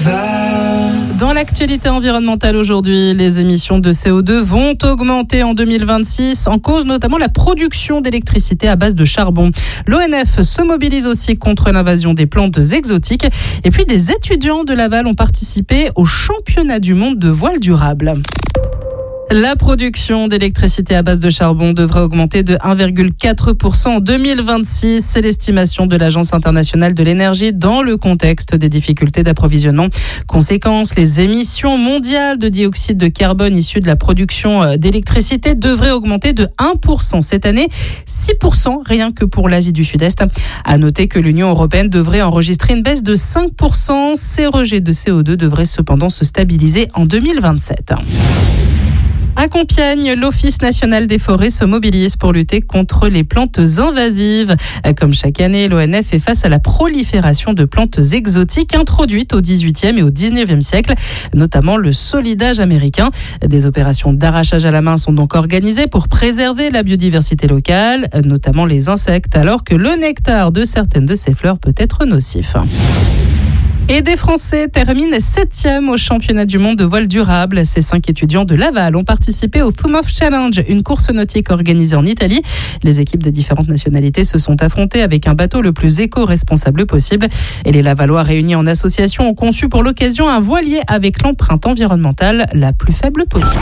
Dans l'actualité environnementale aujourd'hui, les émissions de CO2 vont augmenter en 2026, en cause notamment la production d'électricité à base de charbon. L'ONF se mobilise aussi contre l'invasion des plantes exotiques. Et puis des étudiants de Laval ont participé au championnat du monde de voile durable. La production d'électricité à base de charbon devrait augmenter de 1,4% en 2026. C'est l'estimation de l'Agence internationale de l'énergie dans le contexte des difficultés d'approvisionnement. Conséquence, les émissions mondiales de dioxyde de carbone issues de la production d'électricité devraient augmenter de 1% cette année, 6% rien que pour l'Asie du Sud-Est. À noter que l'Union européenne devrait enregistrer une baisse de 5%. Ces rejets de CO2 devraient cependant se stabiliser en 2027. À Compiègne, l'Office national des forêts se mobilise pour lutter contre les plantes invasives. Comme chaque année, l'ONF est face à la prolifération de plantes exotiques introduites au XVIIIe et au XIXe siècle, notamment le solidage américain. Des opérations d'arrachage à la main sont donc organisées pour préserver la biodiversité locale, notamment les insectes, alors que le nectar de certaines de ces fleurs peut être nocif. Et des Français terminent 7e au championnat du monde de voile durable. Ces 5 étudiants de Laval ont participé au Thumb of Challenge, une course nautique organisée en Italie. Les équipes des différentes nationalités se sont affrontées avec un bateau le plus éco-responsable possible. Et les Lavallois réunis en association ont conçu pour l'occasion un voilier avec l'empreinte environnementale la plus faible possible.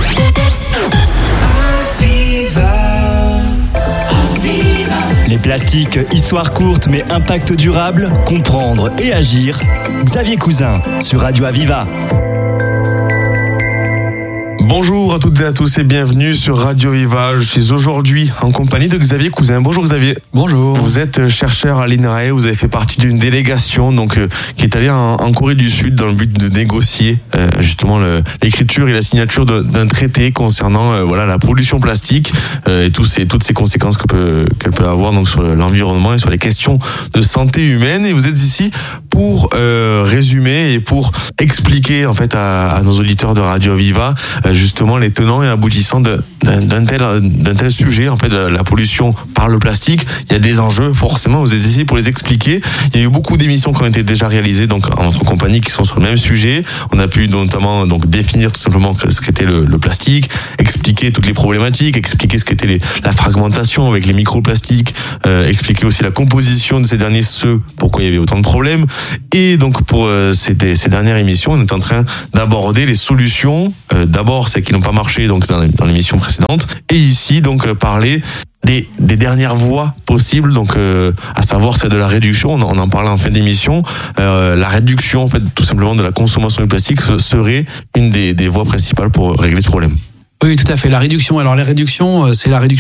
Les plastiques, histoire courte mais impact durable, comprendre et agir. Xavier Cousin sur Radio Aviva. Bonjour à toutes et à tous et bienvenue sur Radio Aviva. Je suis aujourd'hui en compagnie de Xavier Cousin. Bonjour Xavier. Bonjour. Vous êtes chercheur à l'INRAE, vous avez fait partie d'une délégation qui est allée en Corée du Sud dans le but de négocier justement l'écriture et la signature d'un traité concernant la pollution plastique et toutes ces conséquences qu'elle peut avoir donc sur l'environnement et sur les questions de santé humaine. Et vous êtes ici pour résumer et pour expliquer en fait à nos auditeurs de Radio Aviva justement les tenants et aboutissants d'un tel sujet, en fait, de la pollution par le plastique. Il y a des enjeux, forcément, vous êtes ici pour les expliquer. Il y a eu beaucoup d'émissions qui ont été déjà réalisées donc en notre compagnie qui sont sur le même sujet. On a pu notamment donc définir tout simplement ce qu'était le plastique, expliquer toutes les problématiques, expliquer ce qu'était la fragmentation avec les microplastiques, expliquer aussi la composition de ces derniers, pourquoi il y avait autant de problèmes. Et donc pour ces dernières émissions, on est en train d'aborder les solutions. D'abord, celles qui n'ont pas marché donc dans l'émission précédente, et ici donc parler des dernières voies possibles, donc à savoir celle de la réduction. On en parlait en fin d'émission. La réduction, en fait, tout simplement de la consommation du plastique serait une des voies principales pour régler ce problème. Oui, tout à fait. La réduction. Alors, la réduction, c'est la réduction